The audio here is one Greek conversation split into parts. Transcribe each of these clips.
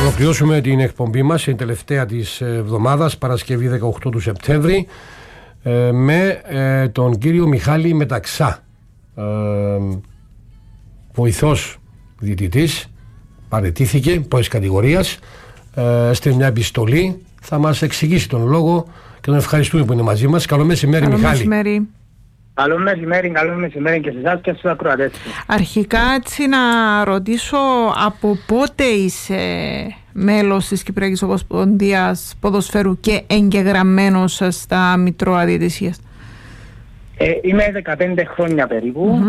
ολοκληρώσουμε την εκπομπή μας, την τελευταία της εβδομάδας, Παρασκευή 18 του Σεπτέμβρη, με τον κύριο Μιχάλη Μεταξά, βοηθός διαιτητής, παραιτήθηκε, πρώτης κατηγορίας, στείλει μια επιστολή, θα μας εξηγήσει τον λόγο και τον ευχαριστούμε που είναι μαζί μας. Καλό μεσημέρι, Μιχάλη. Μεσημέρι. Καλό μεσημέρι και σε εσάς και στους ακροατές. Αρχικά έτσι να ρωτήσω, από πότε είσαι μέλος της Κυπριακής Ομοσπονδίας Ποδοσφαίρου και εγγεγραμμένος στα Μητρώα Διαιτησίας? Είμαι 15 χρόνια περίπου.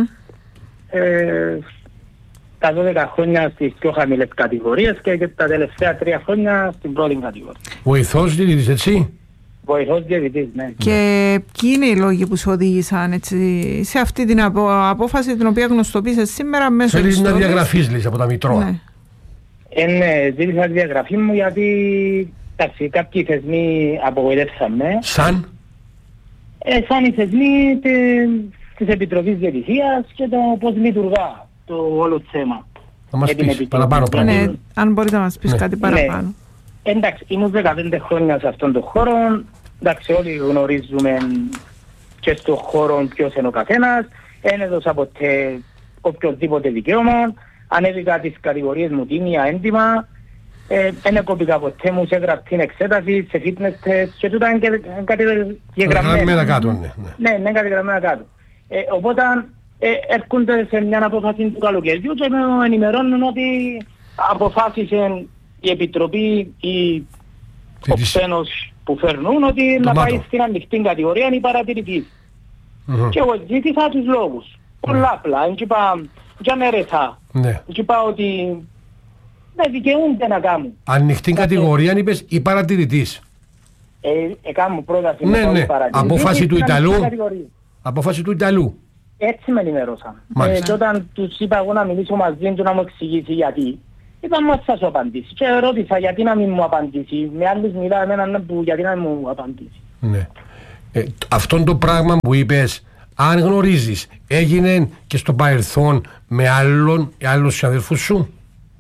Τα 12 χρόνια στις πιο χαμηλές κατηγορίες και τα τελευταία 3 χρόνια στην πρώτη κατηγορία. Βοηθός διαιτητής, έτσι? Βοηθός διαιτητής, ναι. Και ποιοι είναι οι λόγοι που σε οδήγησαν έτσι, σε αυτή την απόφαση την οποία γνωστοποίησες σήμερα μέσω της ιστορίας? Θέλεις να διαγραφείς, λες, από τα Μητρώα. Ναι. Ναι, ζήτησα τη διαγραφή μου γιατί κάποιοι θεσμοί απογοητεύσαν με. Σαν? Σαν οι θεσμοί της Επιτροπής Διαιτησίας και το πώς λειτουργά το όλο θέμα. Θα μας πεις παραπάνω πράγματα. Ναι, αν μπορείτε να μας πεις κάτι παραπάνω. Ναι. Εντάξει, ήμουν 15 χρόνια σε αυτόν τον χώρο. Εντάξει, όλοι γνωρίζουμε και στον χώρο ποιος είναι ο καθένας. Δεν έδωσα ποτέ οποιοδήποτε δικαίωμα. Ανέβηκα τις κατηγορίες μου τίμια, έντιμα. Δεν έκοπηκα ποτέ μου σε γραπτή εξέταση, σε fitness test και τούτα είναι κατηγραμμένα κάτω. Ναι, είναι κατηγραμμένα κάτω. Οπότε έρχονται σε μια απόφαση του καλοκαιριού και με ενημερώνουν ότι αποφάσισε η Επιτροπή ή ο ξένος που φέρνουν ότι να πάει στην ανοιχτή κατηγορία είναι η παρατηρητής. Και εγώ ζήτησα τους λόγους. Πολλά απλά. Και είπα, για μέρεσα. Και είπα ότι δεν δικαιούνται να κάνουν. Ανοιχτή κατηγορία είπες η παρατηρητής. Έκαμε πρόταση να πάω παρατηρητής. Απόφαση του Ιταλού. Απόφαση του Ιταλού. Έτσι με ενημερώσαν. Και όταν τους είπα εγώ να μιλήσω μαζί του να μου εξηγήσει γιατί, είπα μας θα σου απαντήσει. Και ρώτησα γιατί να μην μου απαντήσει. Με άλλους μιλάω εμένα γιατί να μην μου απαντήσει. Ναι. Αυτόν το πράγμα που είπες, αν γνωρίζεις, έγινε και στο παρελθόν με άλλους συναδέλφους σου?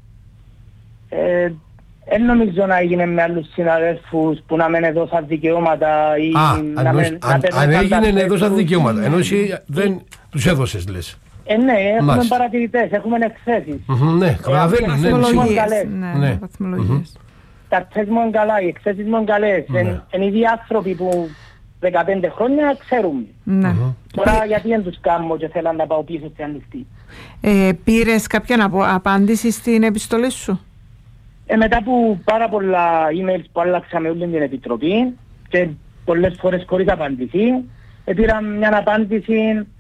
Δεν νομίζω να έγινε με άλλους συναδέλφους που να μην έδωσαν δικαιώματα ή αν έγινε έδωσαν δικαιώματα, ενώ εσύ δεν τους έδωσες, λες. Ναι, έχουμε παρατηρητές, έχουμε εκθέσεις. Ναι, καταλαβαίνω. Ναι, βαθμολογίες. Τα τεστ μου είναι καλά, οι εκθέσεις μου είναι καλές. Είναι οι άνθρωποι που 15 χρόνια ξέρουμε. Τώρα γιατί δεν τους κάνω και θέλω να πάω πίσω στην ανοιχτή. Πήρες κάποια απάντηση στην επιστολή σου? Μετά από πάρα πολλά emails που άλλαξαμε όλη την Επιτροπή και πολλές φορές χωρίς απάντηση, πήρα μια απάντηση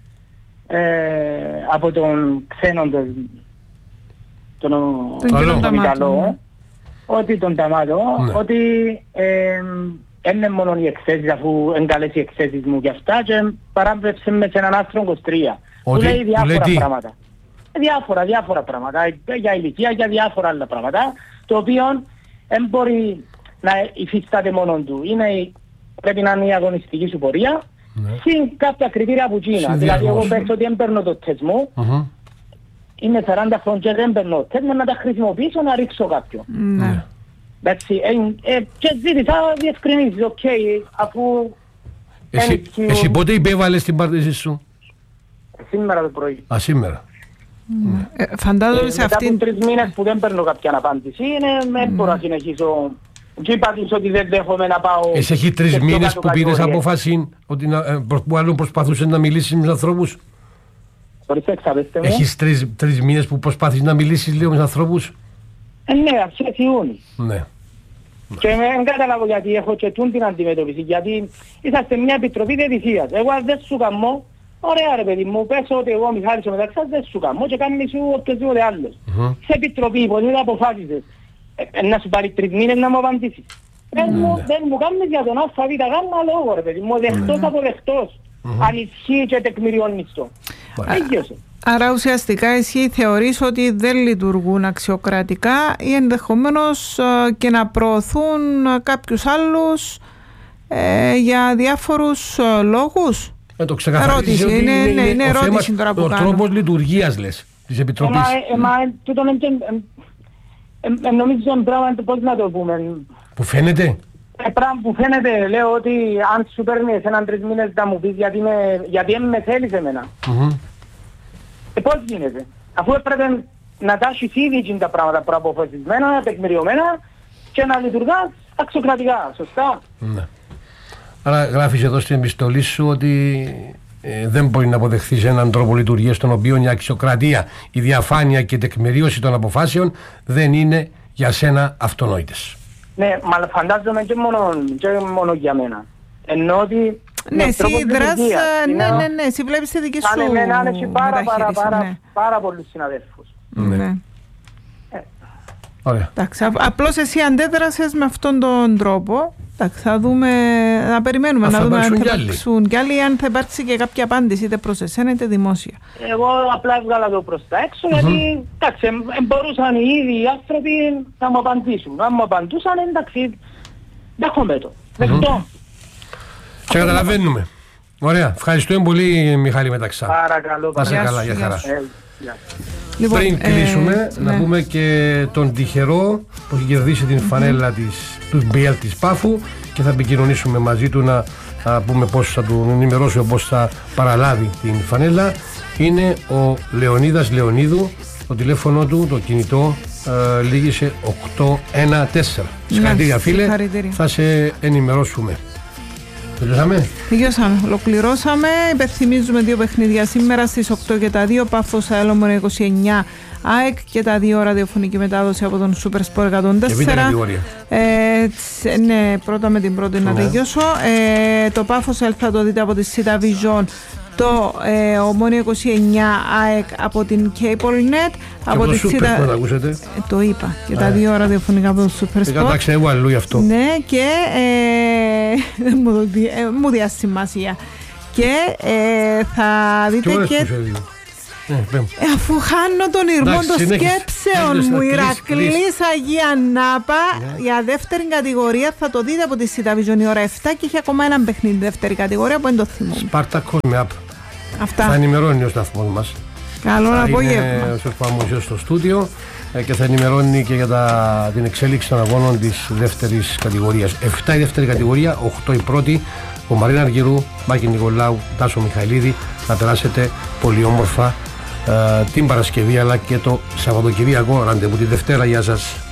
από τον ξένο τον Ιταλό, ότι τον Ταμάτο, ότι είναι μόνο οι εκθέσεις, αφού εγκαλέσει οι εκθέσεις μου και αυτά, και παράβλεψε με σε έναν άρθρο 23 που λέει διάφορα πράγματα. Διάφορα πράγματα, για ηλικία, για διάφορα άλλα πράγματα, το οποίο δεν μπορεί να υφίσταται μόνο του. Πρέπει να είναι η αγωνιστική σου πορεία, συν κάποια κριτήρια από Κίνα. Δηλαδή εγώ πες ότι δεν παίρνω το τεστ μου, είναι 40 χρόνια και δεν παίρνω το τεστ μου, να τα χρησιμοποιήσω να ρίξω κάποιον. Εντάξει, και ζήτησα διευκρινήσεις, αφού... Εσύ πότε υπέβαλες την παρτίση σου? Σήμερα το πρωί. Σήμερα. Φαντάζομαι σε αυτήν... Μετά από 3 μήνες που δεν παίρνω κάποια απάντηση, δεν μπορώ να συνεχίσω. Και είπα τους ότι δεν δέχομαι να πάω... Εσύ έχει 3 μήνες που πήρες απόφαση που άλλον προσπαθούσες να μιλήσεις με τους ανθρώπους? Έχεις 3 μήνες που προσπάθεις να μιλήσεις λίγο με τους ανθρώπους? Ναι, αρχές Ιούνιου. Ναι. Και δεν καταλάβω γιατί έχω και την αντιμετώπιση, γιατί είσαστε μια επιτροπή διαιτησίας. Εγώ δεν σου καμώ, ωραία ρε παιδί μου, πες ότι εγώ Μιχάλης ο Μεταξάς δεν σου καμώ και κάνει σου οποιοδήποτε άλλος. Σε επιτροπή, ποτέ αποφάσισες να σου πάρει 3 μήνες να μου απαντήσεις. Δεν μου κάνεις για τον ΑΒ γάμμα λόγο ρε παιδί μου, δεχτός από δεχτός. Αν ισχύει και τεκμηριώνεις το. Έγιωσε. Άρα ουσιαστικά εσύ θεωρείς ότι δεν λειτουργούν αξιοκρατικά ή ενδεχομένως και να προωθούν κάποιους άλλους για διάφορους λόγους? Το ξεκαθαρίζεις ότι είναι ο τρόπος λειτουργίας, λες, της Επιτροπής. νομίζω είναι πράγμα, πώς να το πούμε. Που φαίνεται. Πράγμα που φαίνεται, λέω ότι αν σου παίρνεις έναν 3 μήνες να μου πεις γιατί με θέλεις εμένα. Πώς γίνεται. Αφού έπρεπε να τα έχεις ήδη τα πράγματα προαποφασισμένα, τεκμηριωμένα και να λειτουργάς αξιοκρατικά, σωστά. Ναι. Άρα γράφεις εδώ στην επιστολή σου ότι δεν μπορεί να αποδεχθείς έναν τρόπο λειτουργίας στον οποίο η αξιοκρατία, η διαφάνεια και η τεκμηρίωση των αποφάσεων δεν είναι για σένα αυτονόητες. Ναι, μα φαντάζομαι και μόνο για μένα. Ενώ ότι... Ναι, εσύ δράς, ναι, εσύ βλέπεις τη δική σου μεταχείριση. Πάρα πολλούς συναδέλφους. Ναι. Ωραία. Εντάξει, απλώς εσύ αντέδρασες με αυτόν τον τρόπο. Εντάξει, θα δούμε, να περιμένουμε να δούμε αν θα υπάρξουν κι άλλοι, αν θα υπάρξει και κάποια απάντηση είτε προς εσένα είτε δημόσια. Εγώ απλά έβγαλα το προς τα έξω, γιατί εντάξει, μπορούσαν οι ίδιοι οι άνθρωποι να μου απαντήσουν. Αν μου απαντούσαν, εντάξει, δέχομαι το. Δεκτό. Σε καταλαβαίνουμε. Ωραία. Ευχαριστούμε πολύ, Μιχάλη Μεταξά. Παρακαλώ. Να σε καλά, για χαρά. Λοιπόν, πριν κλείσουμε, να πούμε και τον τυχερό που έχει κερδίσει την φανέλα του BL της Πάφου και θα επικοινωνήσουμε μαζί του να πούμε πώς θα του ενημερώσουμε πώς θα παραλάβει την φανέλα. Είναι ο Λεωνίδας Λεωνίδου, το τηλέφωνο του, το κινητό λήγησε 814. Συγχαρητήρια φίλε, θα σε ενημερώσουμε. Τελειώσαμε. Ολοκληρώσαμε. Υπενθυμίζουμε 2 παιχνίδια σήμερα στις 8 και τα 2. Πάφος Αέλωμονο 29 ΑΕΚ και τα 2 ραδιοφωνική μετάδοση από τον Super Sport 104. Και β' κατηγορία. Ναι, πρώτα με την πρώτη να τελειώσω. Το Πάφος Ελ θα το δείτε από τη Cita Vision. Το Ομόνιο 29 ΑΕΚ από την CableNet. Από τη Super Sport ακούσετε. Το είπα. Και τα 2 ραδιοφωνικά από το Super Sport. Εντάξει, εγώ αλλού αυτό. Ναι, και μου διάσει σημασία. Και θα δείτε και... Αφού χάνω τον ήρμο των σκέψεων μου, Ηρακλής Αγία Νάπα, για δεύτερη κατηγορία θα το δείτε από τη Cita Vision η ώρα 7 και έχει ακόμα έναν παιχνίδι δεύτερη κατηγορία που δεν το θυμούμαι. Σπάρτακος με ΑΠ. Αυτά. Θα ενημερώνει ο σταθμός μας. Καλό απόγευμα. Είναι ο Σερφαμουσιός στο στούντιο και θα ενημερώνει και για την εξέλιξη των αγώνων της δεύτερης κατηγορίας. 7 η δεύτερη κατηγορία, 8 η πρώτη. Ο Μαρίνα Αργυρού, Μάκη Νικολάου, Τάσο Μιχαηλίδη. Να περάσετε πολύ όμορφα την Παρασκευή αλλά και το Σαββατοκυριακό ραντεβού τη Δευτέρα. Γεια σας.